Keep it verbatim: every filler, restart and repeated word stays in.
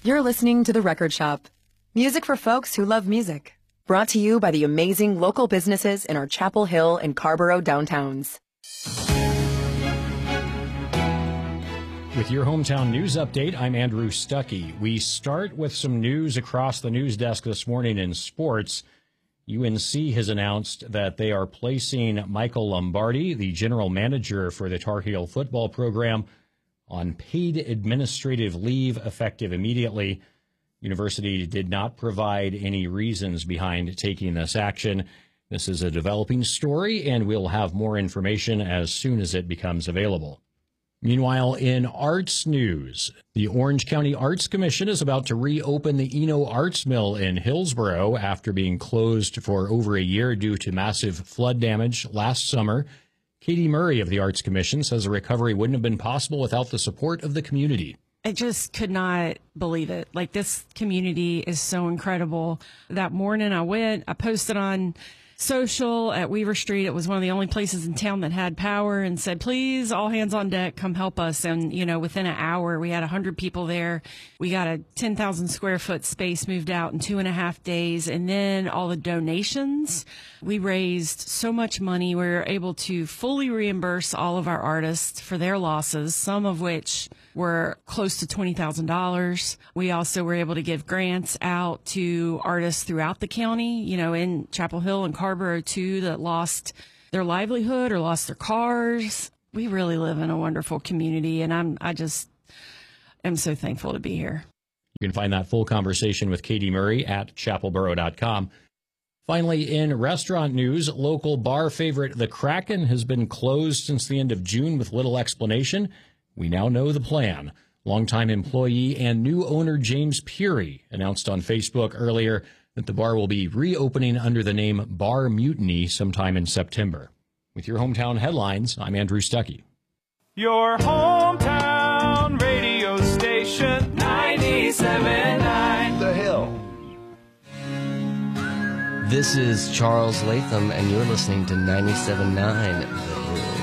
You're listening to The Record Shop. Music for folks who love music. Brought to you by the amazing local businesses in our Chapel Hill and Carborough downtowns. With your hometown news update, I'm Andrew Stuckey. We start with some news across the news desk this morning in sports. U N C has announced that they are placing Michael Lombardi, the general manager for the Tar Heel football program, on paid administrative leave effective immediately. University did not provide any reasons behind taking this action. This is a developing story, and we'll have more information as soon as it becomes available. Meanwhile, in arts news, the Orange County Arts Commission is about to reopen the Eno Arts Mill in Hillsborough after being closed for over a year due to massive flood damage last summer. Katie Murray of the Arts Commission says a recovery wouldn't have been possible without the support of the community. I just could not believe it. Like, this community is so incredible. That morning I went, I posted on social at Weaver Street. It was one of the only places in town that had power, and said, please, all hands on deck, come help us. And, you know, within an hour, we had one hundred people there. We got a ten thousand square foot space moved out in two and a half days. And then all the donations, we raised so much money. We were able to fully reimburse all of our artists for their losses, some of which were close to twenty thousand dollars. We also were able to give grants out to artists throughout the county, you know, in Chapel Hill and Carborough too, that lost their livelihood or lost their cars. We really live in a wonderful community, and I'm, I just am so thankful to be here. You can find that full conversation with Katie Murray at chapelboro dot com. Finally, in restaurant news, local bar favorite The Kraken has been closed since the end of June with little explanation. We now know the plan. Longtime employee and new owner James Peary announced on Facebook earlier that the bar will be reopening under the name Bar Mutiny sometime in September. With your hometown headlines, I'm Andrew Stuckey. Your hometown radio station, ninety-seven point nine The Hill. This is Charles Latham, and you're listening to ninety-seven point nine The Hill.